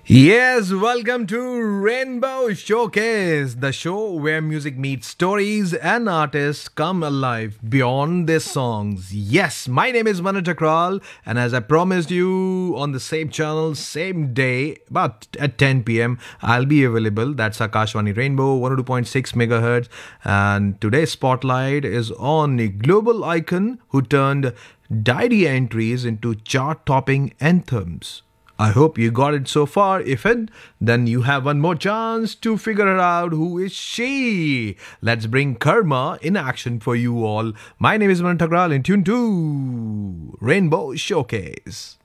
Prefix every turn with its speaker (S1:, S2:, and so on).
S1: Yes, welcome to Rainbow Showcase, the show where music meets stories and artists come alive beyond their songs. Yes, my name is Manu Chakral, and as I promised you on the same channel, same day, but at 10 p.m., I'll be available. That's Akashvani Rainbow 102.6 megahertz, and today's spotlight is on a global icon who turned diary entries into chart-topping anthems. I hope you got it so far. If it, then you have one more chance to figure out who is she. Let's bring Karma in action for you all. My name is Manan Thakral and tune to Rainbow Showcase.